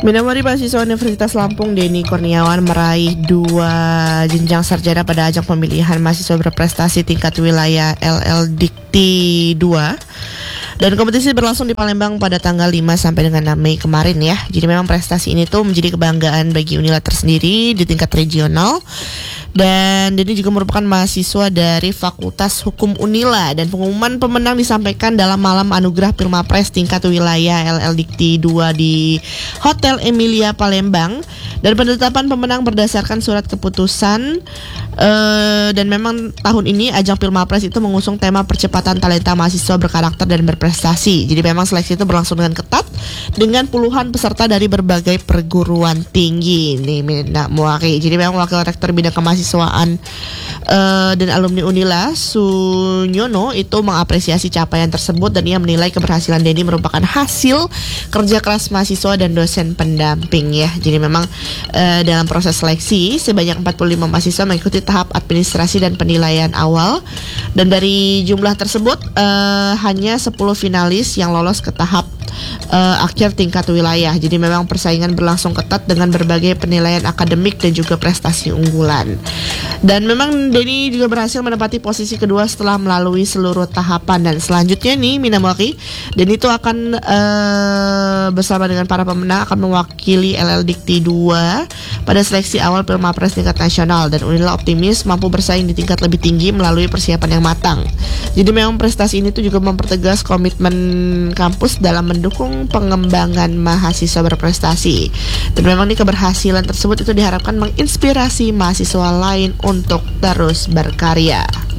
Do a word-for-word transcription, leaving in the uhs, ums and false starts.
Minamari mahasiswa Universitas Lampung Denny Kurniawan meraih dua jenjang sarjana pada ajang pemilihan mahasiswa berprestasi tingkat wilayah L L Dikti dua. Dan kompetisi berlangsung di Palembang pada tanggal lima sampai dengan enam Mei kemarin ya. Jadi memang prestasi ini tuh menjadi kebanggaan bagi Unila tersendiri di tingkat regional. Dan Denny juga merupakan mahasiswa dari Fakultas Hukum Unila. Dan pengumuman pemenang disampaikan dalam malam anugerah Pilmapres tingkat wilayah L L Dikti dua di Hotel Emilia Palembang. Dan penetapan pemenang berdasarkan surat keputusan. uh, Dan memang tahun ini ajang Pilmapres itu mengusung tema percepatan talenta mahasiswa berkarakter dan berprestasi. Jadi memang seleksi itu berlangsung dengan ketat dengan puluhan peserta dari berbagai perguruan tinggi. Nih Mina Muari. Jadi memang Wakil Rektor Bidang Kemahasiswaan uh, dan alumni Unila Sunyono itu mengapresiasi capaian tersebut dan ia menilai keberhasilan Denny merupakan hasil kerja keras mahasiswa dan dosen pendamping ya. Jadi memang uh, dalam proses seleksi sebanyak empat puluh lima mahasiswa mengikuti tahap administrasi dan penilaian awal, dan dari jumlah tersebut uh, hanya sepuluh finalis yang lolos ke tahap uh, akhir tingkat wilayah. Jadi memang persaingan berlangsung ketat dengan berbagai penilaian akademik dan juga prestasi unggulan. Dan memang Denny juga berhasil menempati posisi kedua setelah melalui seluruh tahapan. Dan selanjutnya nih Minamori, Denny itu akan uh, bersama dengan para pemenang akan mewakili L L Dikti dua pada seleksi awal Pilmapres tingkat nasional. Dan Unila optimis mampu bersaing di tingkat lebih tinggi melalui persiapan yang matang. Jadi memang prestasi ini tuh juga mempertegas komitmen kampus dalam mendukung pengembangan mahasiswa berprestasi. Dan memang nih keberhasilan tersebut itu diharapkan menginspirasi mahasiswa lain untuk terus berkarya.